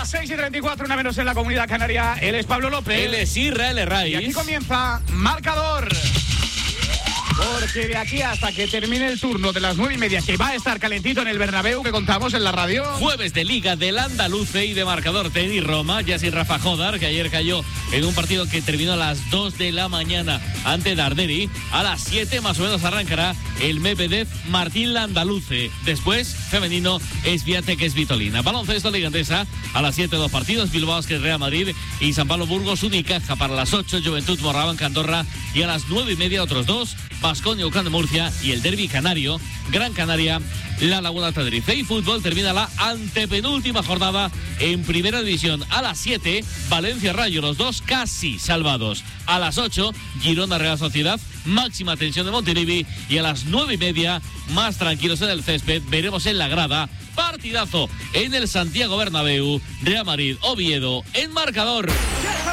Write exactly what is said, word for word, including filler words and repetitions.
Las seis y treinta y cuatro, una menos en la Comunidad Canaria. Él es Pablo López. Él es Israel Raiz. Y aquí comienza Marcador. Porque de aquí hasta que termine el turno de las nueve y media, que va a estar calentito en el Bernabéu, que contamos en la radio. Jueves de Liga del Andaluce y de Marcador Tenis Roma. Ya sin Rafa Jodar, que ayer cayó en un partido que terminó a las dos de la mañana ante Darderi. A las siete más o menos arrancará el Medvedev Martín Landaluce. Después, femenino, Esviatek Svitolina. Baloncesto Liga Endesa. A las siete, dos partidos. Bilbao Basket Real Madrid y San Pablo Burgos Unicaja. Para las ocho, Juventud Morraban Andorra. Y a las nueve y media, otros dos. Baskonia Ucán de Murcia y el derbi canario, Gran Canaria, La Laguna Tenerife. Y fútbol termina la antepenúltima jornada en Primera División. A las siete, Valencia Rayo, los dos casi salvados. A las ocho, Girona Real Sociedad, máxima tensión de Montilivi. Y a las nueve y media, más tranquilos en el césped, veremos en la grada, partidazo en el Santiago Bernabéu, Real Madrid Oviedo en Marcador.